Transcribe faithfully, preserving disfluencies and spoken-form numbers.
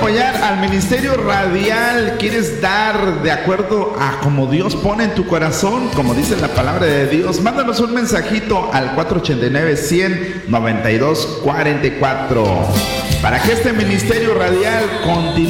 apoyar al ministerio radial, quieres dar de acuerdo a como Dios pone en tu corazón, como dice la palabra de Dios, mándanos un mensajito al cuatro ochenta y nueve, cien, noventa y dos cuarenta y cuatro para que este ministerio radial continúe